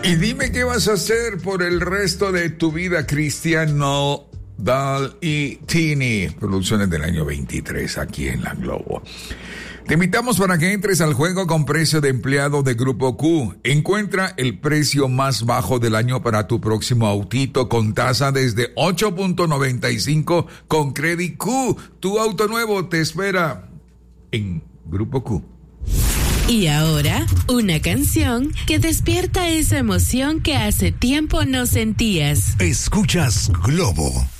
Y dime qué vas a hacer por el resto de tu vida, Cristiano Dal y Tini, producciones del año 23 aquí en La Globo. Te invitamos para que entres al juego con precio de empleado de Grupo Q. Encuentra el precio más bajo del año para tu próximo autito con tasa desde 8.95 con Credit Q. Tu auto nuevo te espera en Grupo Q. Y ahora, una canción que despierta esa emoción que hace tiempo no sentías. Escuchas Globo.